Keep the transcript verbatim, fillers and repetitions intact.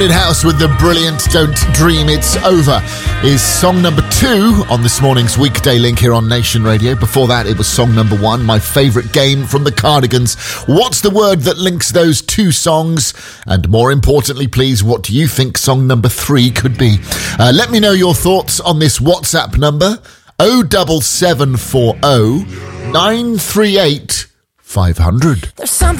House with the brilliant Don't Dream It's Over is song number two on this morning's weekday link here on Nation Radio. Before that, it was song number one, my favourite game from the Cardigans. What's the word that links those two songs? And more importantly, please, what do you think song number three could be? Uh, let me know your thoughts on this WhatsApp number, oh seven seven four oh nine three eight five hundred. There's something